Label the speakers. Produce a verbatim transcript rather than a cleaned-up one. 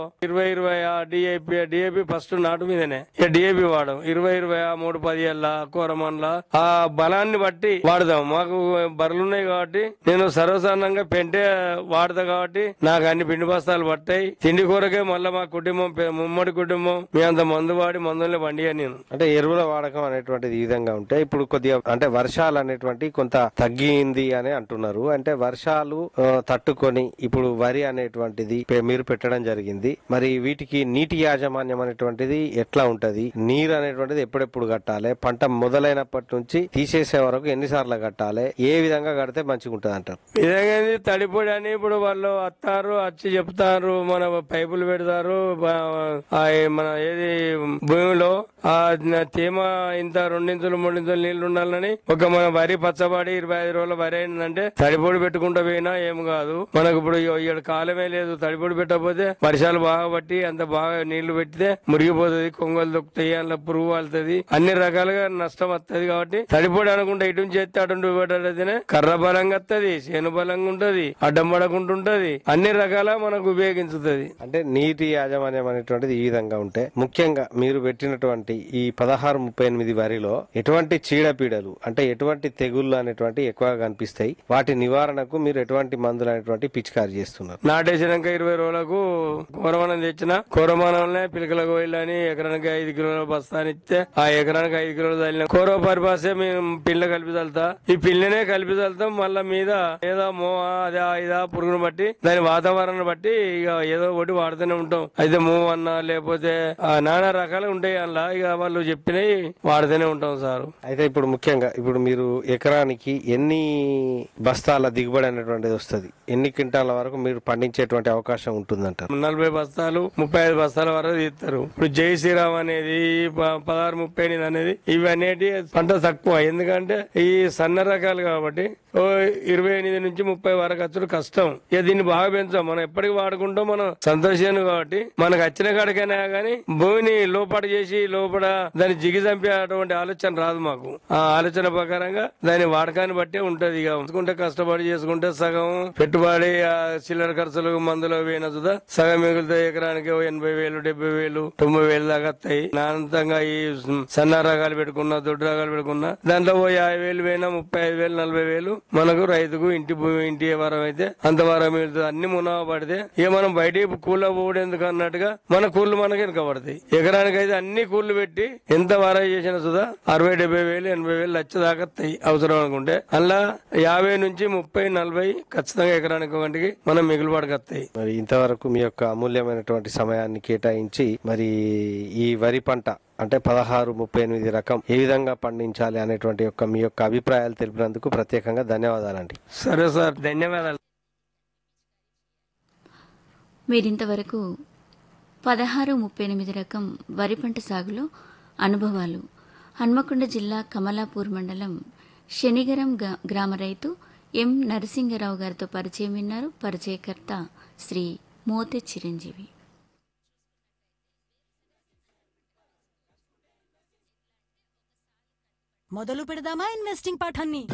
Speaker 1: ఇరవై ఇరవై DAP DAP first నాటు మీదనే ఇక డిఏపి వాడడం ఇరవై ఇరవై మూడు పది ఏళ్ళ కూరమన్ల ఆ బలాన్ని బట్టి వాడదాం. మాకు బర్రెలున్నాయి కాబట్టి నేను సర్వసాధారణంగా పెంటే వాడతా కాబట్టి నాకు అన్ని పిండి బస్తాలు పట్టాయి. తిండి కూరకే మళ్ళీ మా కుటుంబం ముమ్మడి కుటుంబం మీ అంత మందు వాడి మందులే పండియా నేను.
Speaker 2: అంటే ఎరువుల వాడకం అనేటువంటిది ఈ విధంగా ఉంటే ఇప్పుడు కొద్దిగా అంటే వర్షాలు అనేటువంటి కొంత తగ్గింది అని అంటున్నారు. అంటే వర్షాలు తట్టుకొని ఇప్పుడు వరి అనేటువంటిది మీరు పెట్టడం జరిగింది. మరి వీటికి నీటి యాజమాన్యం అనేటువంటిది ఎట్లా ఉంటది? నీరు అనేటువంటిది ఎప్పుడెప్పుడు కట్టాలి? పంట మొదలైనప్పటి నుంచి తీసేసే వరకు ఎన్నిసార్లు కట్టాలి? ఏ విధంగా కడితే మంచిగా ఉంటది అంటారు?
Speaker 1: విధంగా తడిపొడి అని ఇప్పుడు వాళ్ళు వస్తారు వచ్చి చెప్తారు, మన పైపులు పెడతారు. మన ఏది భూమిలో ఆ తేమ ఇంత రెండించులు మూడించులు నీళ్లు ఉండాలని ఒక మన వరి పచ్చబడి ఇరవై ఐదు రోజుల వరి అయిందంటే తడిపొడి పెట్టుకుంటూ పోయినా ఏం కాదు. మనకు ఇప్పుడు ఇక్కడ కాలమే లేదు. తడిపొడి పెట్టకపోతే వర్షాలు బాగా పట్టి అంత బాగా నీళ్లు పెట్టితే మురిగిపోతుంది, కొంగలు దొక్కుతాయి, అందులో పురుగు వాళ్తుంది, అన్ని రకాలుగా నష్టం వస్తుంది. కాబట్టి తడిపొడి అనుకుంటే ఇటు చేస్తే అటు పెట్టడితేనే కర్ర బలంగా వస్తుంది, చేను బలంగా ఉంటది, అడ్డం పడకుంటుంటది, అన్ని రకాల మనకు ఉపయోగించుతుంది.
Speaker 2: అంటే నీటి యాజమాన్యం అనేటువంటిది ఈ విధంగా ఉంటే ముఖ్యంగా మీరు పెట్టినటువంటి ఈ పదహారు ముప్పై ఎనిమిది వరిలో ఎటువంటి చీడపీడలు అంటే ఎటువంటి తెగుళ్లు అనేటువంటి ఎక్కువగా కనిపిస్తాయి? వాటి నివారణకు మీరు ఎటువంటి మందులు అనేటువంటి పిచికారి చేస్తున్నారు?
Speaker 1: నాటేసినాక ఇరవై రోజులకు కూరమానం తెచ్చిన కూరమానంలో పిలకలకు వెళ్ళని ఎకరానికి ఐదు కిలోల బస్తాని ఇస్తే ఆ ఎకరానికి ఐదు కిలోలు చల్లిన కూర పరిపాసే మేము పిల్ల కలిపి చల్లుతా. ఈ పిల్లనే కలిపి చల్లుతాం. మళ్ళా మీద ఏదో మో అదే ఇదా పురుగును బట్టి దాని వాతావరణం బట్టి ఇక ఏదో ఒకటి వాడుతూనే ఉంటాం. అయితే మూవ్ అన్నా లేకపోతే నానా రకాలు ఉంటాయి అందులో, ఇక వాళ్ళు చెప్పినవి వాడుతూనే ఉంటాం సార్.
Speaker 2: అయితే ఇప్పుడు ముఖ్యంగా ఇప్పుడు మీరు ఎకరానికి ఎన్ని బస్తాల దిగుబడి అనేటువంటిది వస్తుంది? ఎన్ని క్వింటాల వరకు మీరు పండించేటువంటి అవకాశం ఉంటుందంటారు?
Speaker 1: నలభై బస్తాలు ముప్పై ఐదు బస్తాల వరకు తీస్తారు. ఇప్పుడు జై శ్రీరామ్ అనేది పదహారు ముప్పై ఎనిమిది అనేది ఇవి అనేటి పంట తక్కువ. ఎందుకంటే ఈ సన్న రకాలు కాబట్టి ఇరవై ఎనిమిది నుంచి ముప్పై వరకు వచ్చుడు కష్టం. ఇక దీన్ని బాగా పెంచాం. మనం ఎప్పటికి వాడుకుంటాం, మనం సంతోషాన్ని కాబట్టి మనకు వచ్చిన కాడికైనా గానీ భూమిని లోపల చేసి లోపల దాన్ని జిగి చంపే అటువంటి ఆలోచన రాదు మాకు. ఆ ఆలోచన ప్రకారంగా దాని వాడకాన్ని బట్టే ఉంటది. ఇక ఉంచుకుంటే కష్టపడి చేసుకుంటే సగం పెట్టుబడి చిల్లర ఖర్చులు మందులో పోయిన చూదా సగం మిగులుతో ఎకరానికి ఎనభై వేలు డెబ్బై వేలు తొంభై వేలు దాకా వస్తాయి. నాంతంగా ఈ సన్న రకాలు పెట్టుకున్నా దొడ్డు రకాలు పెట్టుకున్నా దాంట్లో ఓ యాభై వేలు పోయినా ముప్పై ఐదు వేలు నలభై వేలు మనకు రైతుకు ఇంటి ఇంటి వారం అయితే అంత వారం మిగులుతుంది. అన్ని మునావా పడితే ఇక మనం బయట కూల పోవడేందుకు అన్నట్టుగా మన కూళ్లు మనకి వెనక పడతాయి. ఎకరానికి అయితే అన్ని కూళ్లు పెట్టి ఎంత వారా చేసిన సుధా అరవై డెబ్బై వేలు ఎనభై వేలు లక్ష దాకా వస్తాయి అవసరం అనుకుంటే. అలా యాభై నుంచి ముప్పై నలభై ఖచ్చితంగా ఎకరానికి వంటికి మనం మిగులు పడకస్తాయి.
Speaker 2: మరి ఇంతవరకు మీ యొక్క అమూల్యమైనటువంటి సమయాన్ని కేటాయించి మరి ఈ వరి పంట అంటే పదహారు ముప్పై ఎనిమిది రకం ఏ విధంగా పండించాలి అనేటువంటి యొక్క మీ యొక్క అభిప్రాయాలు తెలిపినందుకు ప్రత్యేకంగా ధన్యవాదాలండి.
Speaker 1: సరే సార్, ధన్యవాదాలు.
Speaker 3: మీరింతవరకు పదహారు ముప్పై ఎనిమిది రకం వరి పంట సాగులో అనుభవాలు హన్మకొండ జిల్లా కమలాపూర్ మండలం శనిగరం గ్రామ రైతు ఎం నరసింగరావు గారితో పరిచయం విన్నారు. పరిచయకర్త శ్రీ మోతే చిరంజీవి.
Speaker 4: మొదలు పెడదామా ఇన్వెస్టింగ్ పాఠాన్ని?